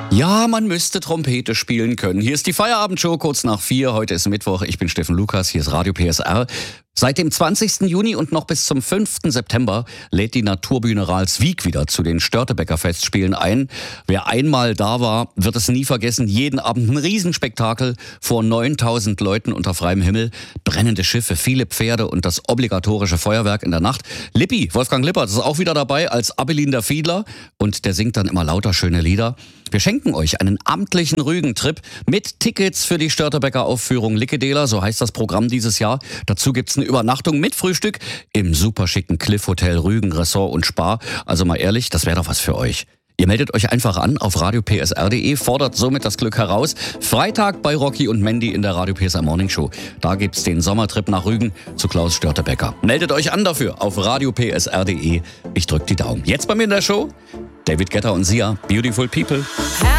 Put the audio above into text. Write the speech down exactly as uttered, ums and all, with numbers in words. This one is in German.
Ja, man müsste Trompete spielen können. Hier ist die Feierabendshow kurz nach vier. Heute ist Mittwoch. Ich bin Steffen Lukas. Hier ist Radio P S R. Seit dem zwanzigsten Juni und noch bis zum fünften September lädt die Naturbühne Ralswiek wieder zu den Störtebeker Festspielen ein. Wer einmal da war, wird es nie vergessen. Jeden Abend ein Riesenspektakel vor neuntausend Leuten unter freiem Himmel. Brennende Schiffe, viele Pferde und das obligatorische Feuerwerk in der Nacht. Lippi, Wolfgang Lippert, ist auch wieder dabei als Abelin der Fiedler. Und der singt dann immer lauter schöne Lieder. Wir schenken euch einen amtlichen Rügentrip mit Tickets für die Störtebeker Aufführung Lickedeler, so heißt das Programm dieses Jahr. Dazu gibt's eine Übernachtung mit Frühstück im superschicken Cliff Hotel Rügen Ressort und Spa. Also mal ehrlich, das wäre doch was für euch. Ihr meldet euch einfach an auf radio p s r punkt d e, fordert somit das Glück heraus. Freitag bei Rocky und Mandy in der Radio P S R Morning Show. Da gibt's den Sommertrip nach Rügen zu Klaus Störtebeker. Meldet euch an dafür auf radio p s r punkt d e. Ich drück die Daumen. Jetzt bei mir in der Show David Guetta und Sia, Beautiful People.